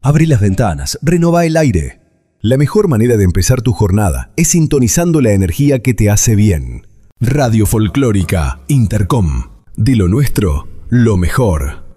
Abrí las ventanas, renová el aire. La mejor manera de empezar tu jornada es sintonizando la energía que te hace bien. Radio Folclórica Intercom. De lo nuestro, lo mejor.